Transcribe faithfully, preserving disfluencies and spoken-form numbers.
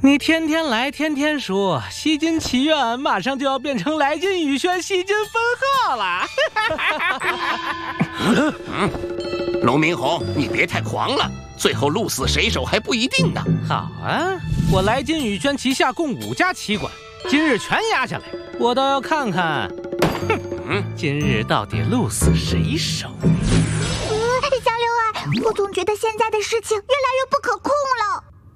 你天天来天天说，西京棋院马上就要变成来金宇轩西京分号了。 嗯，龙明红，你别太狂了，最后鹿死谁手还不一定呢。 好啊，我来金宇轩旗下共五家棋馆，今日全压下来，我倒要看看，哼，嗯、今日到底鹿死谁手。 嗯，小刘啊，我总觉得现在的事情越来越不可控了。